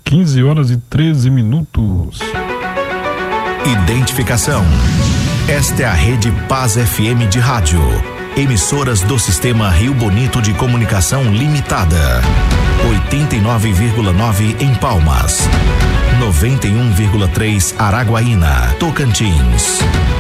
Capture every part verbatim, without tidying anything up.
quinze horas e treze minutos. Identificação. Esta é a Rede Paz F M de rádio. Emissoras do Sistema Rio Bonito de Comunicação Limitada. oitenta e nove vírgula nove em Palmas. noventa e um vírgula três Araguaína, Tocantins.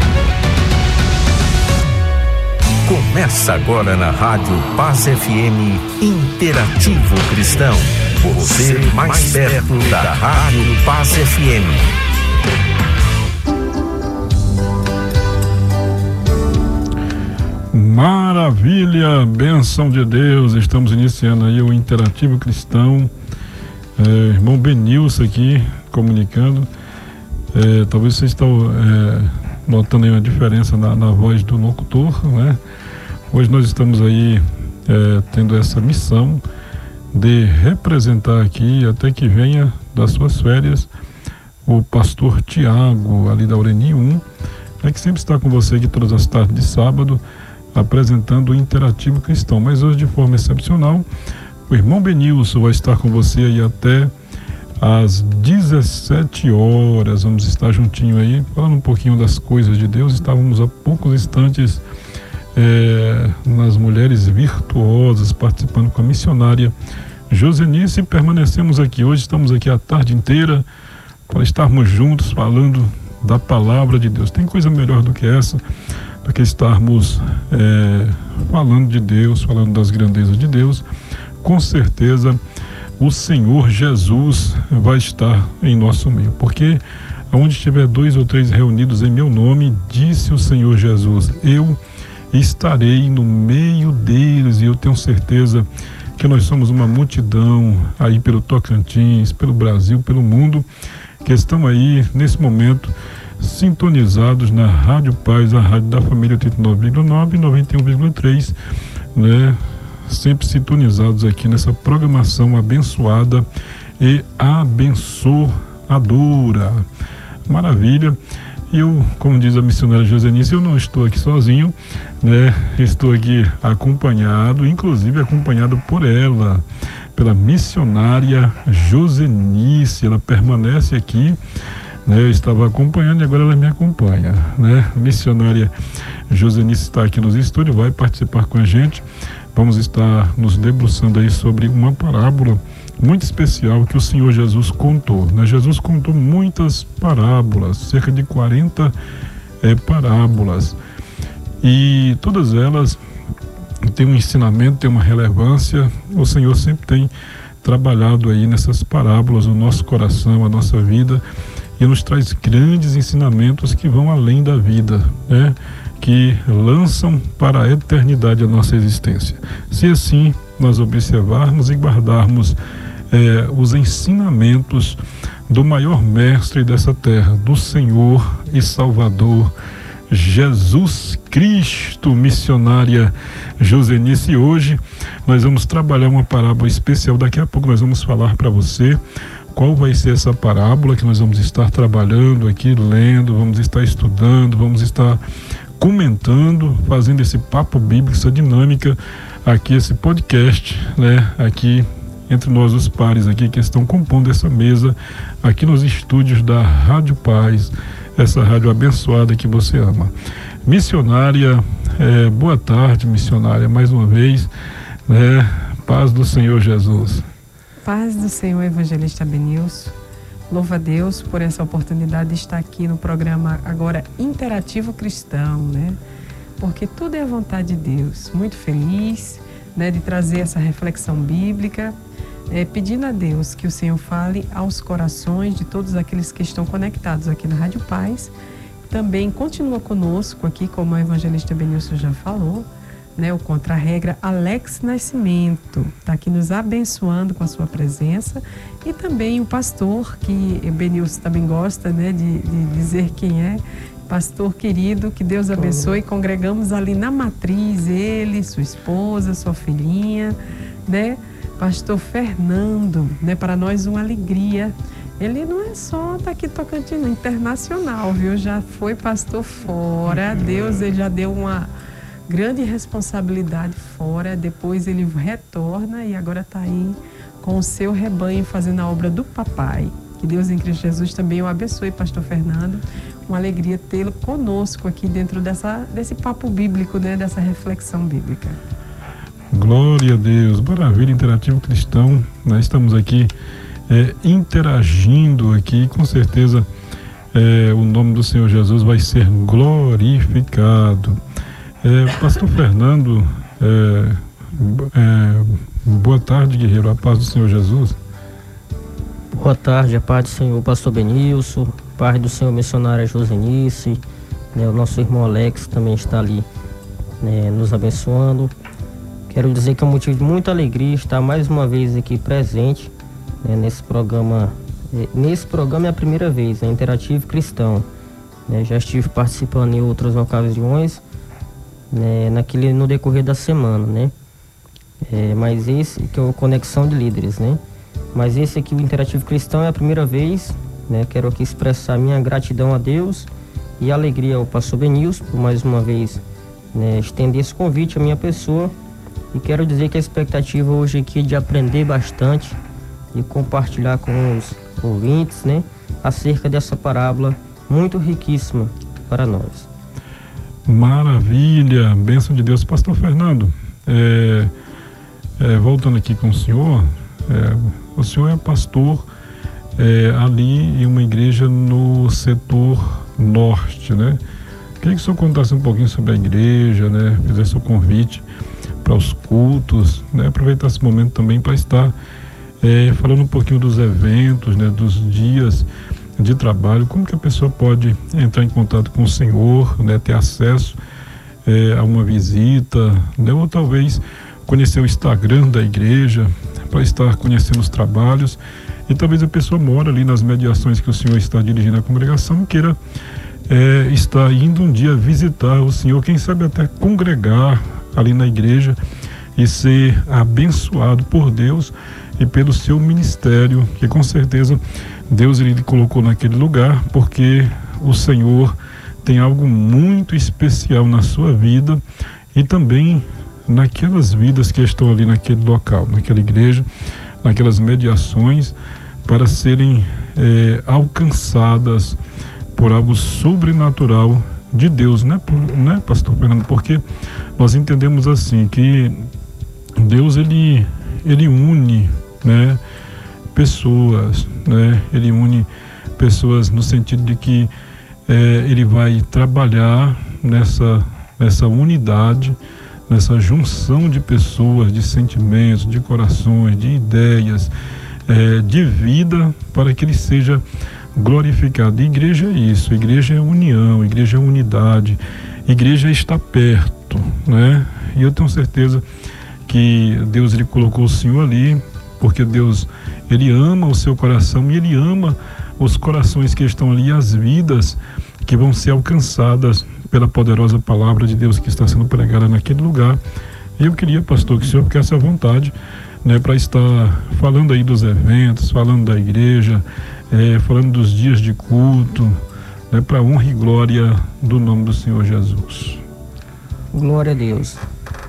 Começa agora na Rádio Paz F M Interativo Cristão. Você mais perto da Rádio Paz F M. Maravilha, bênção de Deus. Estamos iniciando aí o Interativo Cristão. É, irmão Benilson aqui comunicando. É, talvez você esteja é, notando aí uma diferença na, na voz do locutor, né? Hoje nós estamos aí é, tendo essa missão de representar aqui, até que venha das suas férias, o pastor Tiago, ali da Ureni um, né, que sempre está com você aqui todas as tardes de sábado, apresentando o Interativo Cristão. Mas hoje, de forma excepcional, o irmão Benilson vai estar com você aí até às dezessete horas. Vamos estar juntinho aí, falando um pouquinho das coisas de Deus. Estávamos há poucos instantes é, nas Mulheres Virtuosas, participando com a missionária Josenice, e permanecemos aqui. Hoje estamos aqui a tarde inteira para estarmos juntos falando da palavra de Deus. Tem coisa melhor do que essa, do que estarmos é, falando de Deus, falando das grandezas de Deus. Com certeza o Senhor Jesus vai estar em nosso meio, porque onde estiver dois ou três reunidos em meu nome, disse o Senhor Jesus, eu estarei no meio deles. E eu tenho certeza que nós somos uma multidão aí pelo Tocantins, pelo Brasil, pelo mundo, que estão aí nesse momento sintonizados na Rádio Paz, a rádio da família oitenta e nove vírgula nove e noventa e um vírgula três, né? Sempre sintonizados aqui nessa programação abençoada e abençoadora. Maravilha. E eu, como diz a missionária Josenice, eu não estou aqui sozinho, né? Estou aqui acompanhado, inclusive acompanhado por ela, pela missionária Josenice. Ela permanece aqui, né? Eu estava acompanhando e agora ela me acompanha, né? A missionária Josenice está aqui nos estúdios, vai participar com a gente. Vamos estar nos debruçando aí sobre uma parábola muito especial que o Senhor Jesus contou, né? Jesus contou muitas parábolas, cerca de quarenta é, parábolas, e todas elas têm um ensinamento, têm uma relevância. O Senhor sempre tem trabalhado aí nessas parábolas no nosso coração, a nossa vida, e nos traz grandes ensinamentos que vão além da vida, né? Que lançam para a eternidade a nossa existência. Se assim nós observarmos e guardarmos eh, os ensinamentos do maior mestre dessa terra, do Senhor e Salvador Jesus Cristo, missionária Josenice. E hoje nós vamos trabalhar uma parábola especial. Daqui a pouco nós vamos falar para você qual vai ser essa parábola que nós vamos estar trabalhando aqui, lendo, vamos estar estudando, vamos estar comentando, fazendo esse papo bíblico, essa dinâmica aqui, esse podcast, né, aqui entre nós os pares aqui que estão compondo essa mesa aqui nos estúdios da Rádio Paz, essa rádio abençoada que você ama. Missionária, é, boa tarde, missionária, mais uma vez, né? Paz do Senhor Jesus. Paz do Senhor, evangelista Benilson. Louva a Deus por essa oportunidade de estar aqui no programa agora Interativo Cristão, né? Porque tudo é a vontade de Deus. Muito feliz, né, de trazer essa reflexão bíblica, é, pedindo a Deus que o Senhor fale aos corações de todos aqueles que estão conectados aqui na Rádio Paz. Também continua conosco aqui, como a evangelista Benilson já falou, né, o Contra-Regra Alex Nascimento está aqui nos abençoando com a sua presença, e também o pastor, que Benilson também gosta, né, de, de dizer quem é, pastor querido, que Deus abençoe. Congregamos ali na Matriz, ele, sua esposa, sua filhinha, né, pastor Fernando, né, para nós uma alegria. Ele não é só daqui Tocantins, internacional, viu? Já foi pastor fora, Deus, ele já deu uma grande responsabilidade fora, depois ele retorna e agora está aí com o seu rebanho fazendo a obra do papai. Que Deus em Cristo Jesus também o abençoe, pastor Fernando. Uma alegria tê-lo conosco aqui dentro dessa, desse papo bíblico, né? Dessa reflexão bíblica. Glória a Deus, maravilha, Interativo Cristão. Nós estamos aqui é, interagindo aqui, com certeza é, o nome do Senhor Jesus vai ser glorificado. É, pastor Fernando, é, é, boa tarde, guerreiro, a paz do Senhor Jesus. Boa tarde, a paz do Senhor, pastor Benilson, paz do Senhor missionária Josenice, né, o nosso irmão Alex também está ali, né, nos abençoando. Quero dizer que é um motivo de muita alegria estar mais uma vez aqui presente, né, nesse programa. Nesse programa é a primeira vez, é Interativo Cristão. Né, já estive participando em outras ocasiões, né, naquele, no decorrer da semana, né? É, mas esse que é o Conexão de Líderes, né? Mas esse aqui, o Interativo Cristão, é a primeira vez, né? Quero aqui expressar minha gratidão a Deus e alegria ao pastor Benilson por mais uma vez, né, estender esse convite à minha pessoa. E quero dizer que a expectativa hoje aqui é de aprender bastante e compartilhar com os ouvintes, né, acerca dessa parábola muito riquíssima para nós. Maravilha, bênção de Deus. Pastor Fernando, é, é, voltando aqui com o senhor, é, o senhor é pastor é, ali em uma igreja no setor norte, né? Queria que o senhor contasse um pouquinho sobre a igreja, né? Fizesse o convite para os cultos, né? Aproveitar esse momento também para estar é, falando um pouquinho dos eventos, né? Dos dias de trabalho, como que a pessoa pode entrar em contato com o Senhor, né? Ter acesso é, a uma visita, né? Ou talvez conhecer o Instagram da igreja para estar conhecendo os trabalhos, e talvez a pessoa mora ali nas mediações que o senhor está dirigindo a congregação e queira é, estar indo um dia visitar o Senhor, quem sabe até congregar ali na igreja e ser abençoado por Deus e pelo seu ministério, que com certeza Deus ele colocou naquele lugar, porque o Senhor tem algo muito especial na sua vida e também naquelas vidas que estão ali naquele local, naquela igreja, naquelas mediações, para serem é, alcançadas por algo sobrenatural de Deus, né, né, pastor Fernando? Porque nós entendemos assim que Deus ele ele une, né, pessoas, né? Ele une pessoas no sentido de que é, ele vai trabalhar nessa nessa unidade, nessa junção de pessoas, de sentimentos, de corações, de ideias, é, de vida, para que ele seja glorificado. E igreja é isso, igreja é união, igreja é unidade, igreja está perto, né? E eu tenho certeza que Deus ele colocou o Senhor ali, porque Deus ele ama o seu coração e ele ama os corações que estão ali, as vidas que vão ser alcançadas pela poderosa palavra de Deus que está sendo pregada naquele lugar. E eu queria, pastor, que o senhor ficasse à vontade, né, para estar falando aí dos eventos, falando da igreja, é, falando dos dias de culto, né, para honra e glória do nome do Senhor Jesus. Glória a Deus.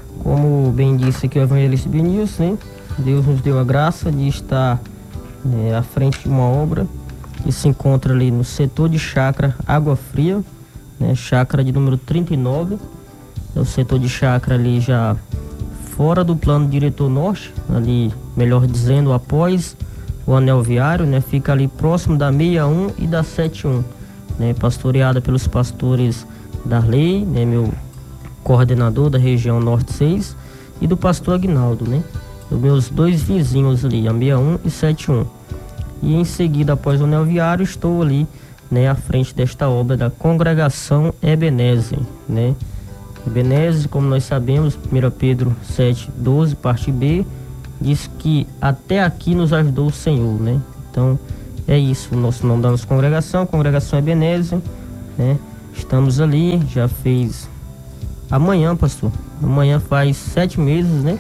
Como bem disse aqui o evangelista Benilson, né, Deus nos deu a graça de estar né, à frente de uma obra que se encontra ali no setor de chácara Água Fria, né, chácara de número trinta e nove, é o setor de chácara ali já fora do plano diretor norte, ali, melhor dizendo, após o anel viário, né, fica ali próximo da sessenta e um e da setenta e um, né, pastoreada pelos pastores Darley, né, meu coordenador da região Norte seis, e do pastor Aguinaldo, né, os meus dois vizinhos ali, a sessenta e um e setenta e um. E em seguida, após o anel viário, estou ali, né, à frente desta obra da congregação Ebenezer, né? Ebenezer, como nós sabemos, primeiro Pedro sete, doze, parte B, diz que até aqui nos ajudou o Senhor, né? Então, é isso, o nosso nome da nossa congregação, congregação Ebenezer, né? Estamos ali, já fez amanhã, pastor, amanhã faz sete meses, né?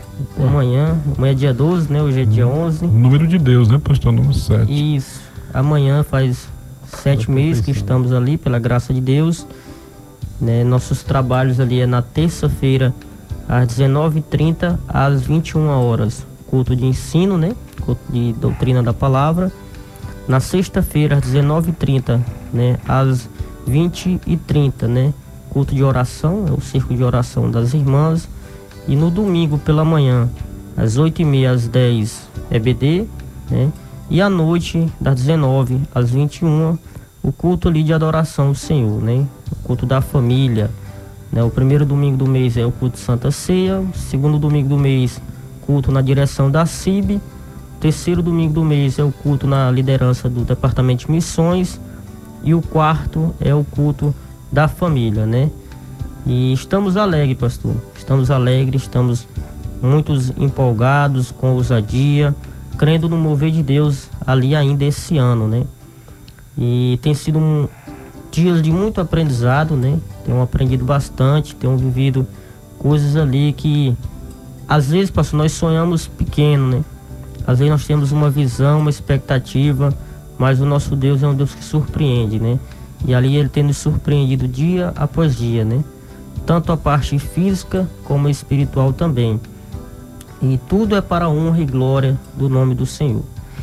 Amanhã, amanhã é dia doze, né? Hoje é dia onze. Número de Deus, né, pastor? Número sete. Isso, amanhã faz sete meses que estamos ali, pela graça de Deus, né? Nossos trabalhos ali é na terça-feira, às dezenove e trinta, às vinte e uma horas, culto de ensino, né? de doutrina da palavra. Na sexta-feira, às dezenove e trinta, né? Às vinte e trinta, né? Culto de oração, é o círculo de oração das irmãs. E no domingo pela manhã, às oito e meia às dez, E B D, né? E à noite, das dezenove às vinte e uma, o culto ali de adoração ao Senhor, né? O culto da família, né? O primeiro domingo do mês é o culto Santa Ceia, o segundo domingo do mês, culto na direção da C I B, o terceiro domingo do mês é o culto na liderança do Departamento de Missões e o quarto é o culto da família, né? E estamos alegres, pastor, estamos alegres, estamos muito empolgados, com ousadia, crendo no mover de Deus ali ainda esse ano, né? E tem sido um dias de muito aprendizado, né? Tenho aprendido bastante, tenho vivido coisas ali que às vezes, pastor, nós sonhamos pequeno, né? Às vezes nós temos uma visão, uma expectativa, mas o nosso Deus é um Deus que surpreende, né? E ali Ele tem nos surpreendido dia após dia, né? Tanto a parte física como a espiritual também. E tudo é para a honra e glória do nome do Senhor.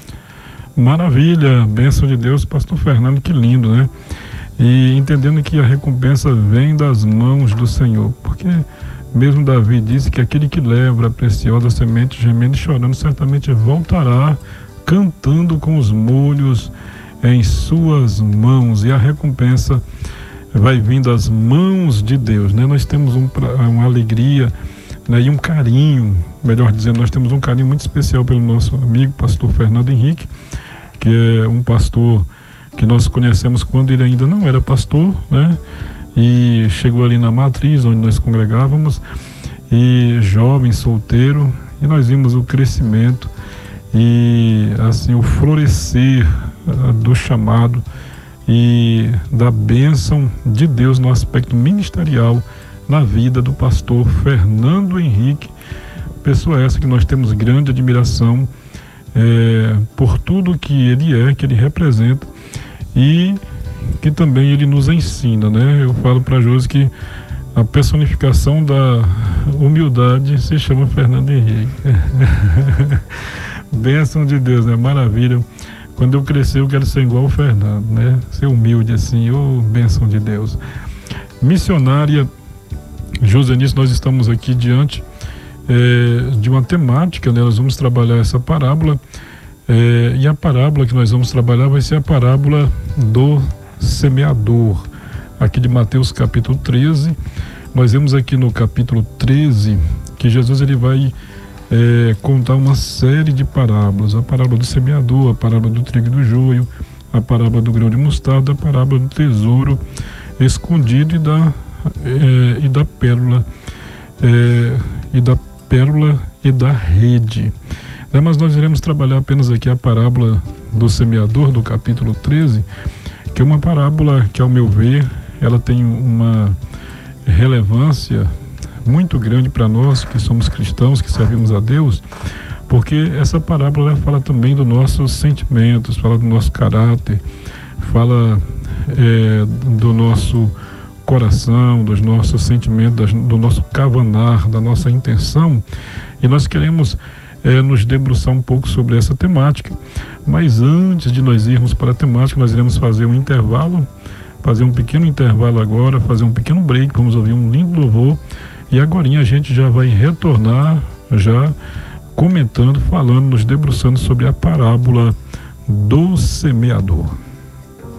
Maravilha, bênção de Deus, pastor Fernando, que lindo, né? E entendendo que a recompensa vem das mãos do Senhor, porque mesmo Davi disse que aquele que leva a preciosa semente gemendo e chorando certamente voltará cantando com os molhos em suas mãos, e a recompensa vai vir das mãos de Deus, né? Nós temos um, uma alegria, né, e um carinho, melhor dizendo, nós temos um carinho muito especial pelo nosso amigo pastor Fernando Henrique, que é um pastor que nós conhecemos quando ele ainda não era pastor, né? E chegou ali na matriz onde nós congregávamos, e jovem, solteiro, e nós vimos o crescimento e assim o florescer uh, do chamado e da bênção de Deus no aspecto ministerial na vida do pastor Fernando Henrique, pessoa essa que nós temos grande admiração é, por tudo que ele é, que ele representa, e que também ele nos ensina, né? Eu falo para Josi que a personificação da humildade se chama Fernando Henrique. Bênção de Deus, né? Maravilha. Quando eu crescer eu quero ser igual ao Fernando, né? Ser humilde assim, oh, bênção de Deus. Missionária Josenice, nós estamos aqui diante é, de uma temática, né? Nós vamos trabalhar essa parábola, é, e a parábola que nós vamos trabalhar vai ser a parábola do semeador, aqui de Mateus capítulo treze. Nós vemos aqui no capítulo treze que Jesus ele vai é, contar uma série de parábolas: a parábola do semeador, a parábola do trigo e do joio, a parábola do grão de mostarda, a parábola do tesouro escondido e da, é, e da pérola é, e da pérola e da rede. É, mas nós iremos trabalhar apenas aqui a parábola do semeador do capítulo treze, que é uma parábola que, ao meu ver, ela tem uma relevância muito grande para nós que somos cristãos, que servimos a Deus, porque essa parábola fala também dos nossos sentimentos, fala do nosso caráter, fala é, do nosso coração, dos nossos sentimentos, do nosso cavanar, da nossa intenção, e nós queremos É, nos debruçar um pouco sobre essa temática. Mas antes de nós irmos para a temática, nós iremos fazer um intervalo, fazer um pequeno intervalo agora, fazer um pequeno break, vamos ouvir um lindo louvor, e agorinha a gente já vai retornar, já comentando, falando, nos debruçando sobre a parábola do semeador.